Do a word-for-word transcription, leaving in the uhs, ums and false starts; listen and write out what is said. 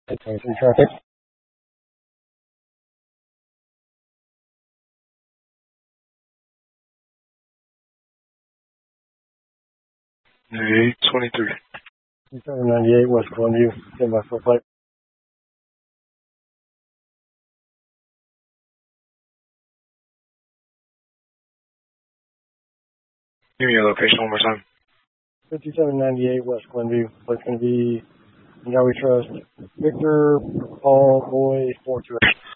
twenty-three traffic. eight twenty-three. seven ninety-eight West Glenview, stand by for flight. Give me your location one more time. fifty-seven ninety-eight West Glenview. Flight's going to be Yowie Trust. Victor, Paul, Boy, four two eight.